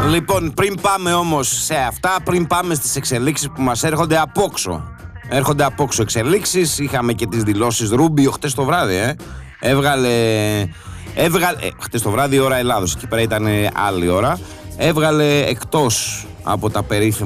Λοιπόν, πριν πάμε όμως σε αυτά, πριν πάμε στις εξελίξεις που μας έρχονται απόξω. Έρχονται απόξω εξελίξεις. Είχαμε και τις δηλώσεις Ρούμπιο χτες το βράδυ, Έβγαλε χτες το βράδυ ώρα Ελλάδος. Εκεί πέρα ήταν άλλη ώρα. Έβγαλε εκτός από τα περίφημα